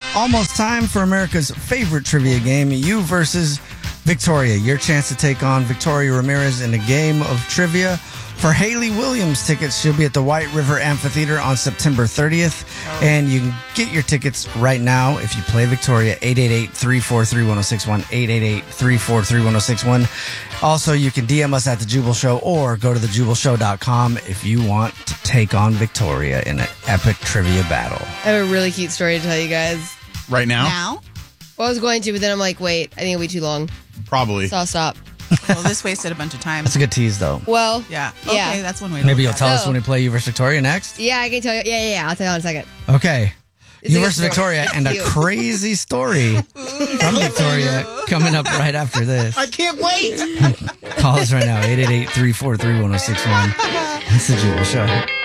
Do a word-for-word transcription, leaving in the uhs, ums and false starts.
Almost time for America's favorite trivia game, you versus Victoria. Your chance to take on Victoria Ramirez in a game of trivia. For Haley Williams tickets, she'll be at the White River Amphitheater on September thirtieth. Oh. And you can get your tickets right now if you play Victoria. eight eight eight, three four three, one oh six one. eight eight eight, three four three, one oh six one. Also, you can D M us at The Jubal Show or go to the jubal show dot com if you want to take on Victoria in an epic trivia battle. I have a really cute story to tell you guys. Right now? Now? Well, I was going to, but then I'm like, wait, I think it'll be too long. Probably. So I'll stop. Well, this wasted a bunch of time. That's a good tease, though. Well, Yeah. Okay, yeah. that's one way to Maybe you'll look tell at us when we play you versus Victoria next? Yeah, I can tell you. Yeah, yeah, yeah. I'll tell you in a second. Okay. It's You a good versus story. Victoria and a Cute. crazy story from Victoria coming up right after this. I can't wait. Call us right now, eight eight eight, three four three, one oh six one. It's The Jubal Show.